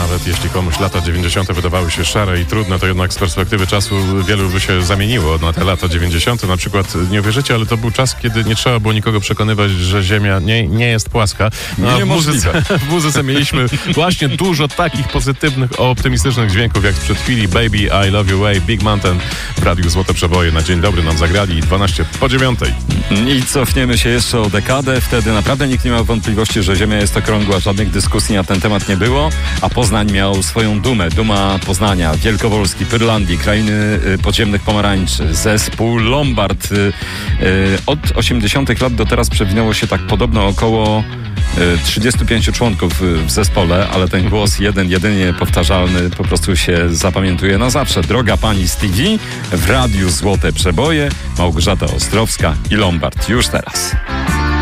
Nawet jeśli komuś lata 90. wydawały się szare i trudne, to jednak z perspektywy czasu wielu by się zamieniło na te lata 90. Na przykład, nie uwierzycie, ale to był czas, kiedy nie trzeba było nikogo przekonywać, że Ziemia nie jest płaska. W muzyce mieliśmy właśnie dużo takich pozytywnych, optymistycznych dźwięków, jak sprzed chwili Baby, I Love You Way, Big Mountain w Radiu Złote Przeboje. Na dzień dobry nam zagrali 12 po 9. I cofniemy się jeszcze o dekadę. Wtedy naprawdę nikt nie miał wątpliwości, że Ziemia jest okrągła. Żadnych dyskusji na ten temat nie było, a Poznań miał swoją dumę. Duma Poznania, Wielkopolski, Pyrlandii, krainy podziemnych pomarańczy, zespół Lombard. Od 80. lat do teraz przewinęło się tak podobno około 35 członków w zespole, ale ten głos jedynie powtarzalny po prostu się zapamiętuje na zawsze. Droga pani Stevie w Radiu Złote Przeboje, Małgorzata Ostrowska i Lombard. Już teraz.